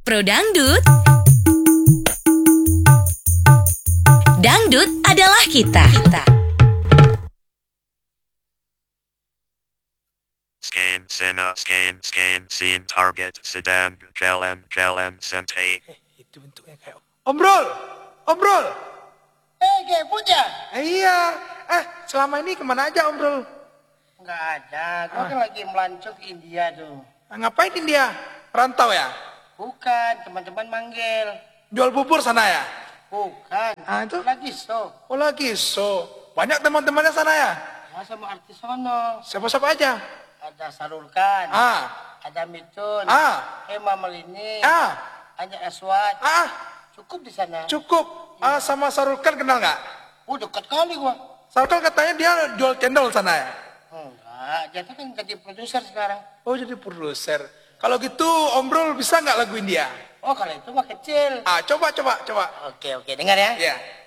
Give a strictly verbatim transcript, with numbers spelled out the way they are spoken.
Pro Dangdut. Dangdut adalah kita. kita. Scan, Sena, scan, scan, scene, target, sedang, jalan, jalan, santai. Eh, itu bentuknya kayak Om Brol, Om Brol. Eh, kayak punya? Eh, iya. Eh, selama ini kemana aja Om Brol? Enggak ada, gua kan lagi melancong ke India tuh. Ah, ngapain dia? Rantau ya? Bukan, teman-teman manggil. Jual bubur sana ya? Bukan, Ah, itu? lagi so. Oh lagi, so. Banyak teman-temannya sana ya? Ya, sama artis sono. Siapa-siapa aja? Ada Sarulkan, Ah, ada Mitun, ah, Hema Malini, ah, Anya Aswad. ah, Cukup di sana. cukup. Ah, sama Sarulkan kenal nggak? Oh, dekat kali gua. Sarulkan katanya dia jual cendol sana ya? Enggak, jatuh kan jadi produser sekarang. Oh jadi produser. Kalau gitu Om Brol bisa nggak laguin dia? Oh, kalau itu mah kecil. Ah, coba, coba, coba. Oke, oke, dengar ya. Ya.